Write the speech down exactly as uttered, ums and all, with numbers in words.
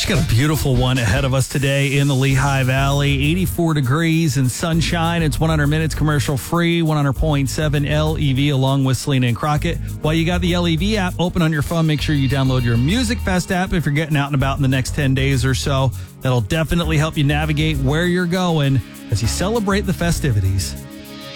She's got a beautiful one ahead of us today in the Lehigh Valley. eighty-four degrees and sunshine. It's one hundred minutes commercial free, one hundred point seven L E V along with Selena and Crockett. While you got the L E V app open on your phone, make sure you download your Music Fest app if you're getting out and about in the next ten days or so. That'll definitely help you navigate where you're going as you celebrate the festivities.